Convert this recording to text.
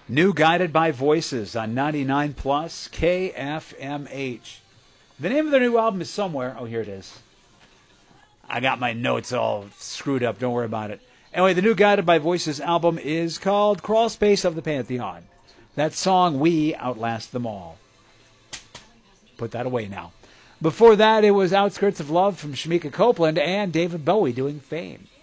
New Guided by Voices on 99 Plus KFMH. The name of their new album is somewhere. Oh, here it is. I got my notes all screwed up. Don't worry about it. Anyway, the new Guided by Voices album is called Crawl Space of the Pantheon. That song, We Outlast Them All. Put that away now. Before that, it was Outskirts of Love from Shamika Copeland and David Bowie doing Fame.